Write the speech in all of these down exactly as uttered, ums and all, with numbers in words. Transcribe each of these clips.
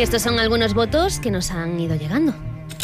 Y estos son algunos votos que nos han ido llegando.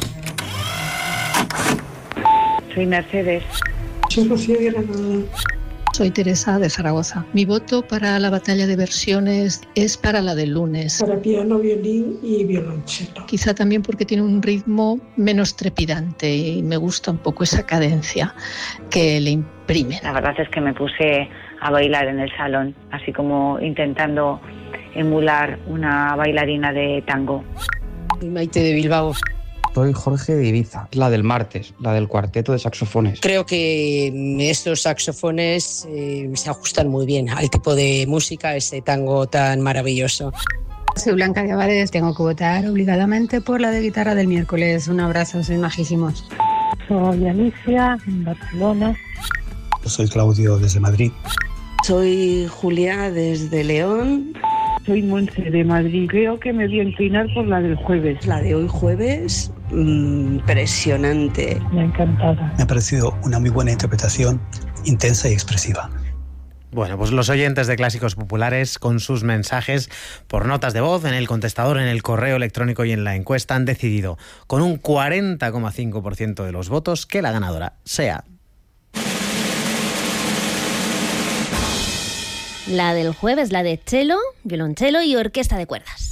Soy Mercedes. Soy Rocío de Granada. Soy Teresa de Zaragoza. Mi voto para la batalla de versiones es para la del lunes. Para piano, violín y violonchelo. Quizá también porque tiene un ritmo menos trepidante y me gusta un poco esa cadencia que le imprime. La verdad es que me puse a bailar en el salón, así como intentando emular una bailarina de tango. Soy Maite de Bilbao. Soy Jorge de Ibiza, la del martes, la del cuarteto de saxofones. Creo que estos saxofones eh, se ajustan muy bien al tipo de música, ese tango tan maravilloso. Soy Blanca de Abades, tengo que votar obligadamente por la de guitarra del miércoles. Un abrazo, sois majísimos. Soy Alicia, en Barcelona. Soy Claudio, desde Madrid. Soy Julia, desde León. Soy Monse, de Madrid. Creo que me voy a inclinar por la del jueves. La de hoy jueves, mmm, impresionante. Me ha encantado. Me ha parecido una muy buena interpretación, intensa y expresiva. Bueno, pues los oyentes de Clásicos Populares, con sus mensajes por notas de voz en el contestador, en el correo electrónico y en la encuesta, han decidido con un cuarenta coma cinco por ciento de los votos que la ganadora sea la del jueves, la de cello, violonchelo y orquesta de cuerdas.